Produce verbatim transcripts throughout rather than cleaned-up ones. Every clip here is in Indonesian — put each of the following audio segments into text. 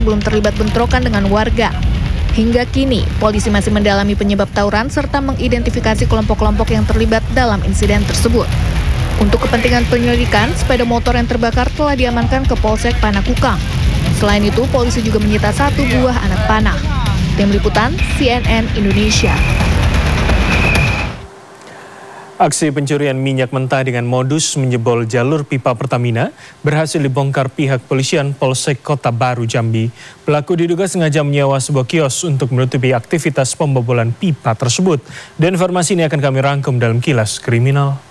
belum terlibat bentrokan dengan warga. Hingga kini, polisi masih mendalami penyebab tawuran serta mengidentifikasi kelompok-kelompok yang terlibat dalam insiden tersebut. Untuk kepentingan penyelidikan, sepeda motor yang terbakar telah diamankan ke Polsek Panakukang. Selain itu, polisi juga menyita satu buah anak panah. Tim Liputan C N N Indonesia. Aksi pencurian minyak mentah dengan modus menjebol jalur pipa Pertamina berhasil dibongkar pihak polisian Polsek Kota Baru Jambi. Pelaku diduga sengaja menyewa sebuah kios untuk menutupi aktivitas pembobolan pipa tersebut. Dan informasi ini akan kami rangkum dalam Kilas Kriminal.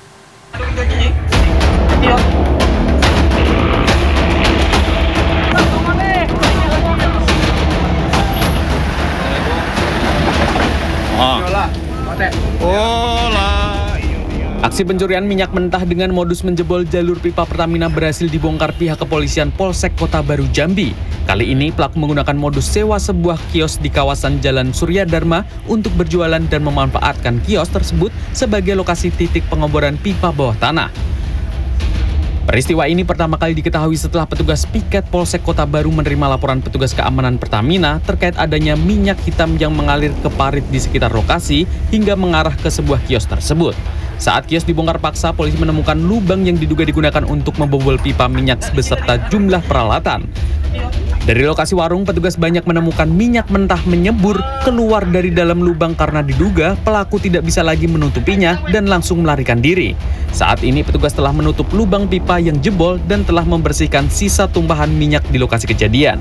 Aksi pencurian minyak mentah dengan modus menjebol jalur pipa Pertamina berhasil dibongkar pihak kepolisian Polsek Kota Baru Jambi. Kali ini pelaku menggunakan modus sewa sebuah kios di kawasan Jalan Surya Dharma untuk berjualan dan memanfaatkan kios tersebut sebagai lokasi titik pengeboran pipa bawah tanah. Peristiwa ini pertama kali diketahui setelah petugas piket Polsek Kota Baru menerima laporan petugas keamanan Pertamina terkait adanya minyak hitam yang mengalir ke parit di sekitar lokasi hingga mengarah ke sebuah kios tersebut. Saat kios dibongkar paksa, polisi menemukan lubang yang diduga digunakan untuk membobol pipa minyak beserta jumlah peralatan. Dari lokasi warung, petugas banyak menemukan minyak mentah menyembur keluar dari dalam lubang karena diduga pelaku tidak bisa lagi menutupinya dan langsung melarikan diri. Saat ini petugas telah menutup lubang pipa yang jebol dan telah membersihkan sisa tumpahan minyak di lokasi kejadian.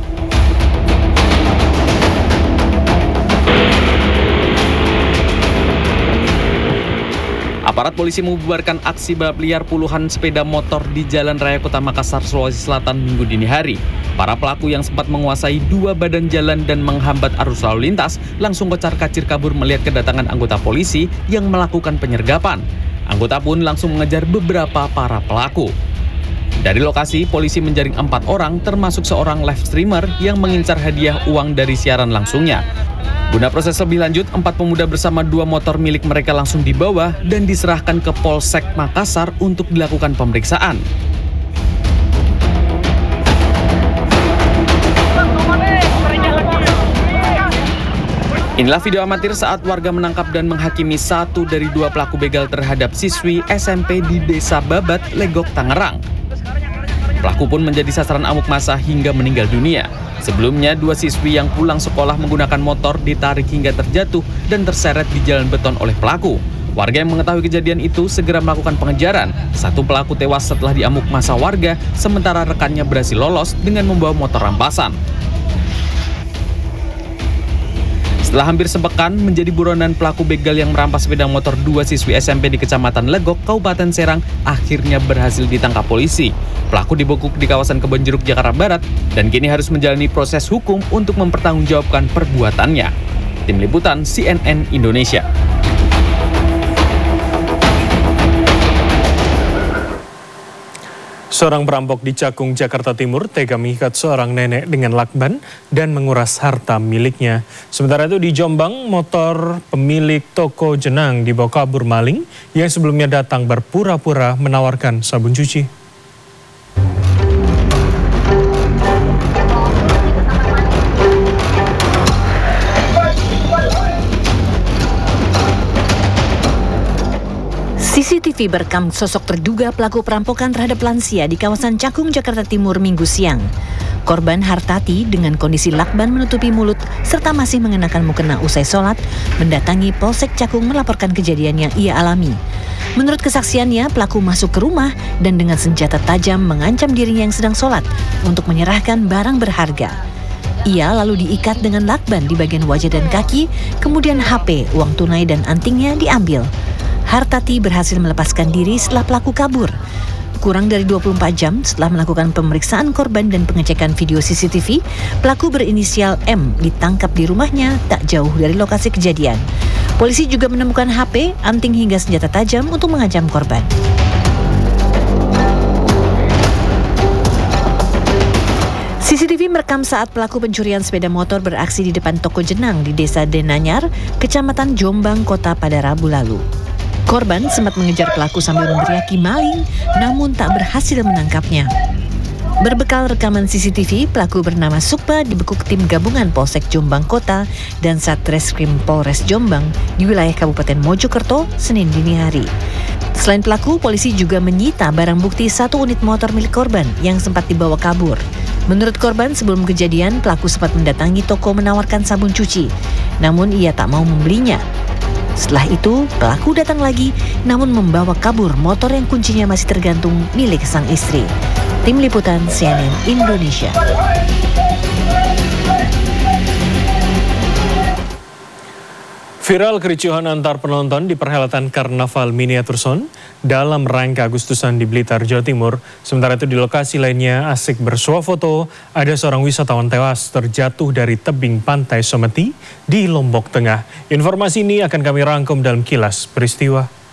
Aparat polisi membubarkan aksi balap liar puluhan sepeda motor di Jalan Raya Kota Makassar, Sulawesi Selatan Minggu dini hari. Para pelaku yang sempat menguasai dua badan jalan dan menghambat arus lalu lintas langsung kocar-kacir kabur melihat kedatangan anggota polisi yang melakukan penyergapan. Anggota pun langsung mengejar beberapa para pelaku. Dari lokasi, polisi menjaring empat orang termasuk seorang live streamer yang mengincar hadiah uang dari siaran langsungnya. Guna proses lebih lanjut, empat pemuda bersama dua motor milik mereka langsung dibawa dan diserahkan ke Polsek Makassar untuk dilakukan pemeriksaan. Inilah video amatir saat warga menangkap dan menghakimi satu dari dua pelaku begal terhadap siswi S M P di Desa Babat, Legok, Tangerang. Pelaku pun menjadi sasaran amuk massa hingga meninggal dunia. Sebelumnya, dua siswi yang pulang sekolah menggunakan motor ditarik hingga terjatuh dan terseret di jalan beton oleh pelaku. Warga yang mengetahui kejadian itu segera melakukan pengejaran. Satu pelaku tewas setelah diamuk massa warga, sementara rekannya berhasil lolos dengan membawa motor rampasan. Setelah hampir sepekan menjadi buronan, pelaku begal yang merampas sepeda motor dua siswi S M P di Kecamatan Legok, Kabupaten Serang, akhirnya berhasil ditangkap polisi. Pelaku dibekuk di kawasan Kebonjeruk, Jakarta Barat, dan kini harus menjalani proses hukum untuk mempertanggungjawabkan perbuatannya. Tim Liputan C N N Indonesia. Seorang perampok di Cakung, Jakarta Timur tega mengikat seorang nenek dengan lakban dan menguras harta miliknya. Sementara itu di Jombang, motor pemilik toko jenang dibawa kabur maling yang sebelumnya datang berpura-pura menawarkan sabun cuci. C C T V berekam sosok terduga pelaku perampokan terhadap lansia di kawasan Cakung, Jakarta Timur Minggu siang. Korban Hartati dengan kondisi lakban menutupi mulut serta masih mengenakan mukena usai sholat mendatangi Polsek Cakung melaporkan kejadian yang ia alami. Menurut kesaksiannya, pelaku masuk ke rumah dan dengan senjata tajam mengancam dirinya yang sedang sholat untuk menyerahkan barang berharga. Ia lalu diikat dengan lakban di bagian wajah dan kaki, kemudian H P, uang tunai dan antingnya diambil. Hartati berhasil melepaskan diri setelah pelaku kabur. Kurang dari dua puluh empat jam setelah melakukan pemeriksaan korban dan pengecekan video C C T V, pelaku berinisial M ditangkap di rumahnya tak jauh dari lokasi kejadian. Polisi juga menemukan H P, anting hingga senjata tajam untuk mengancam korban. C C T V merekam saat pelaku pencurian sepeda motor beraksi di depan toko jenang di Desa Denanyar, Kecamatan Jombang, Kota pada Rabu lalu. Korban sempat mengejar pelaku sambil meneriaki maling, namun tak berhasil menangkapnya. Berbekal rekaman C C T V, pelaku bernama Sukma dibekuk tim gabungan Polsek Jombang Kota dan Satreskrim Polres Jombang di wilayah Kabupaten Mojokerto Senin dini hari. Selain pelaku, polisi juga menyita barang bukti satu unit motor milik korban yang sempat dibawa kabur. Menurut korban, sebelum kejadian, pelaku sempat mendatangi toko menawarkan sabun cuci, namun ia tak mau membelinya. Setelah itu, pelaku datang lagi, namun membawa kabur motor yang kuncinya masih tergantung milik sang istri. Tim Liputan C N N Indonesia. Viral kericuhan antar penonton di perhelatan Karnaval Miniatur Son dalam rangka Agustusan di Blitar, Jawa Timur. Sementara itu di lokasi lainnya asik bersuah foto, ada seorang wisatawan tewas terjatuh dari tebing pantai Someti di Lombok Tengah. Informasi ini akan kami rangkum dalam Kilas Peristiwa.